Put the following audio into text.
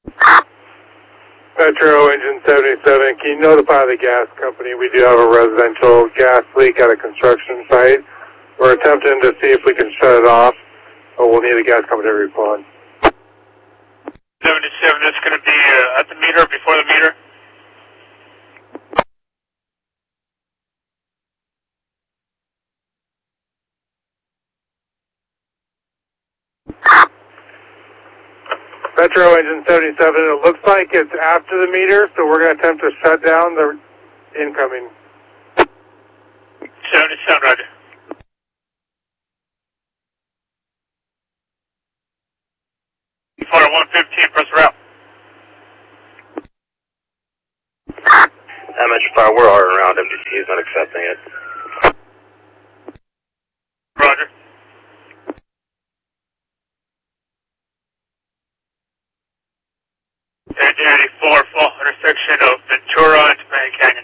Metro Engine 77, can you notify the gas company we do have a residential gas leak at a construction site? We're attempting to see if we can shut it off, but we'll need a gas company to respond. 77, that's going to be at the meter, before the meter? Metro Engine 77, it looks like it's after the meter, so we're going to attempt to shut down the incoming. 77, roger. Florida 115, press route. Metro Fire, we're all around. MDC is not accepting it. Roger. Engine 84, full intersection of Ventura and Topanga Canyon.